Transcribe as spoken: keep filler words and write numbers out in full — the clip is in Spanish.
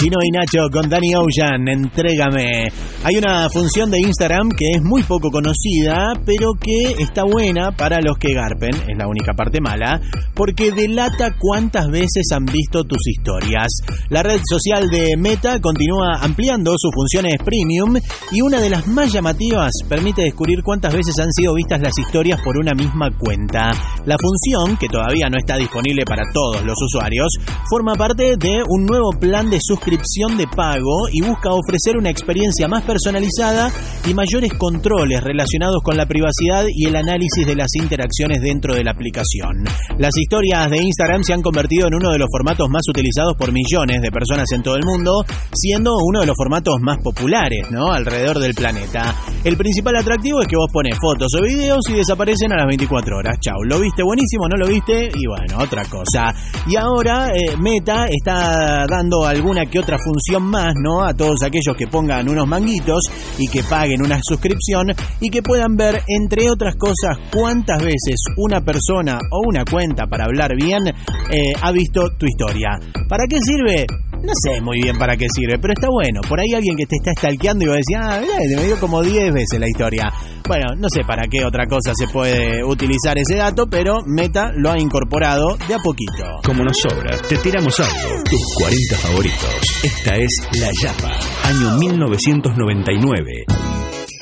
Chino y Nacho con Danny Ocean, Entrégame. Hay una función de Instagram que es muy poco conocida, pero que está buena para los que garpen, es la única parte mala, porque delata cuántas veces han visto tus historias. La red social de Meta continúa ampliando sus funciones premium y una de las más llamativas permite descubrir cuántas veces han sido vistas las historias por una misma cuenta. La función, que todavía no está disponible para todos los usuarios, forma parte de un nuevo plan de suscripción de pago y busca ofrecer una experiencia más personalizada y mayores controles relacionados con la privacidad y el análisis de las interacciones dentro de la aplicación. Las historias de Instagram se han convertido en uno de los formatos más utilizados por millones de personas en todo el mundo, siendo uno de los formatos más populares, ¿no?, alrededor del planeta. El principal atractivo es que vos pones fotos o videos y desaparecen a las veinticuatro horas. Chau, ¿lo viste buenísimo? ¿No lo viste? Y bueno, otra cosa. Y ahora eh, Meta está dando alguna que otra función más, ¿no?, a todos aquellos que pongan unos manguitos y que paguen una suscripción y que puedan ver, entre otras cosas, cuántas veces una persona o una cuenta, para hablar bien, eh, ha visto tu historia. ¿Para qué sirve? No sé muy bien para qué sirve, pero está bueno. Por ahí alguien que te está stalkeando y va a decir, ah, mirá, me dio como diez veces la historia. Bueno, no sé para qué otra cosa se puede utilizar ese dato, pero Meta lo ha incorporado de a poquito. Como nos sobra, te tiramos algo. Tus cuarenta favoritos. Esta es La Yapa, año mil novecientos noventa y nueve.